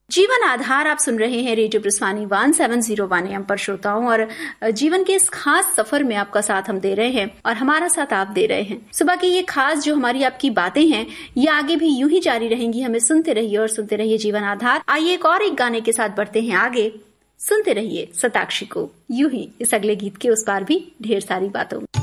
जीवन आधार आप सुन रहे हैं रेडियो ब्रिस्वानी 1701 AM पर श्रोताओं, और जीवन के इस खास सफर में आपका साथ हम दे रहे हैं और हमारा साथ आप दे रहे हैं। सुबह की ये खास जो हमारी आपकी बातें हैं ये आगे भी यूं ही जारी रहेंगी। हमें सुनते रहिए और सुनते रहिए जीवन आधार। आइए एक गाने के साथ बढ़ते हैं आगे। सुनते रहिए सताक्षी को यूं ही, इस अगले गीत के उस पार भी ढेर सारी बातों में।